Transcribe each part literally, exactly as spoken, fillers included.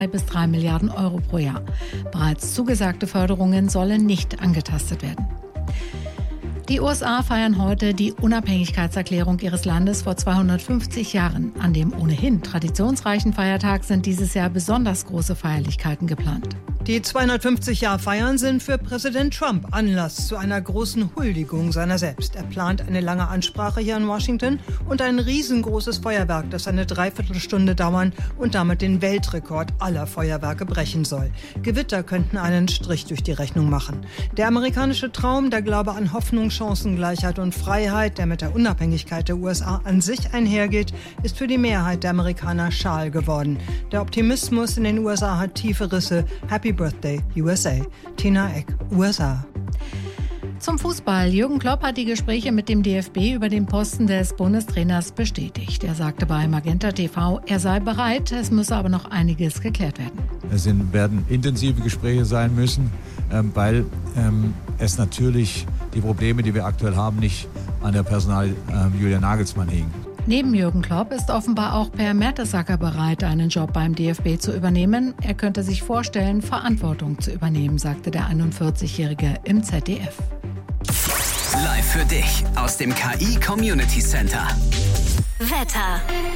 bis drei Milliarden Euro pro Jahr. Bereits zugesagte Förderungen sollen nicht angetastet werden. Die U S A feiern heute die Unabhängigkeitserklärung ihres Landes vor zweihundertfünfzig Jahren. An dem ohnehin traditionsreichen Feiertag sind dieses Jahr besonders große Feierlichkeiten geplant. Die zweihundertfünfzig-Jahr-Feiern sind für Präsident Trump Anlass zu einer großen Huldigung seiner selbst. Er plant eine lange Ansprache hier in Washington und ein riesengroßes Feuerwerk, das eine Dreiviertelstunde dauern und damit den Weltrekord aller Feuerwerke brechen soll. Gewitter könnten einen Strich durch die Rechnung machen. Der amerikanische Traum, der Glaube an Hoffnung, Chancengleichheit und Freiheit, der mit der Unabhängigkeit der U S A an sich einhergeht, ist für die Mehrheit der Amerikaner schal geworden. Der Optimismus in den U S A hat tiefe Risse. Happy Birthday, U S A. Tina Eck, U S A. Zum Fußball. Jürgen Klopp hat die Gespräche mit dem D F B über den Posten des Bundestrainers bestätigt. Er sagte bei Magenta T V, er sei bereit, es müsse aber noch einiges geklärt werden. Es sind, werden intensive Gespräche sein müssen, ähm, weil ähm, es natürlich die Probleme, die wir aktuell haben, nicht an der Personal ähm, Julian Nagelsmann hingen. Neben Jürgen Klopp ist offenbar auch Per Mertesacker bereit, einen Job beim D F B zu übernehmen. Er könnte sich vorstellen, Verantwortung zu übernehmen, sagte der einundvierzigjährige im Z D F. Live für dich aus dem K I Community Center. Wetter.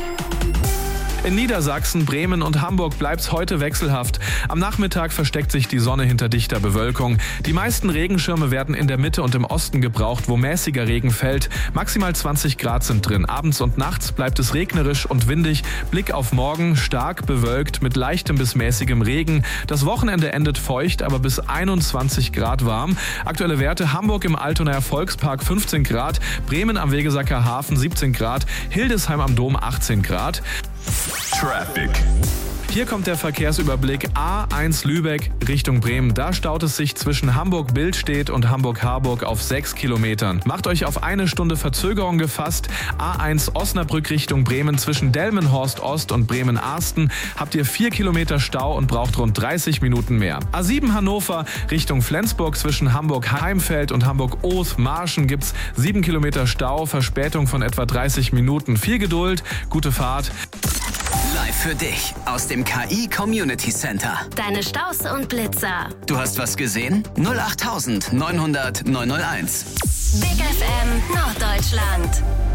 In Niedersachsen, Bremen und Hamburg bleibt's heute wechselhaft. Am Nachmittag versteckt sich die Sonne hinter dichter Bewölkung. Die meisten Regenschirme werden in der Mitte und im Osten gebraucht, wo mäßiger Regen fällt. Maximal zwanzig Grad sind drin. Abends und nachts bleibt es regnerisch und windig. Blick auf morgen, stark bewölkt mit leichtem bis mäßigem Regen. Das Wochenende endet feucht, aber bis einundzwanzig Grad warm. Aktuelle Werte: Hamburg im Altonaer Volkspark fünfzehn Grad, Bremen am Wegesacker Hafen siebzehn Grad, Hildesheim am Dom achtzehn Grad. Traffic. Hier kommt der Verkehrsüberblick. A eins Lübeck Richtung Bremen. Da staut es sich zwischen Hamburg-Billstedt und Hamburg-Harburg auf sechs Kilometern. Macht euch auf eine Stunde Verzögerung gefasst. A eins Osnabrück Richtung Bremen zwischen Delmenhorst Ost und Bremen-Arsten habt ihr vier Kilometer Stau und braucht rund dreißig Minuten mehr. A sieben Hannover Richtung Flensburg zwischen Hamburg-Heimfeld und Hamburg-Oth-Marschen gibt's sieben Kilometer Stau, Verspätung von etwa dreißig Minuten. Viel Geduld, gute Fahrt. Live für dich aus dem K I Community Center. Deine Staus und Blitzer. Du hast was gesehen? null acht neunhundert neunhundert neunhunderteins. Big F M Norddeutschland.